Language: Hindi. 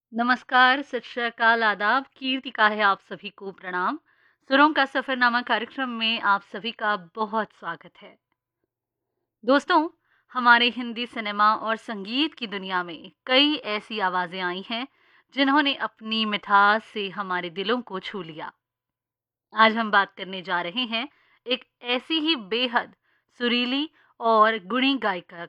नमस्कार, सत श्री अकाल, आदाब, कीर्तिका है आप सभी को प्रणाम। सुरों का सफ़रनामा कार्यक्रम में आप सभी का बहुत स्वागत है। दोस्तों, हमारे हिंदी सिनेमा और संगीत की दुनिया में कई ऐसी आवाज़ें आई हैं, जिन्होंने अपनी मिठास से हमारे दिलों को छू लिया। आज हम बात करने जा रहे हैं एक ऐसी ही बेहद सुरीली और गुणी गायिका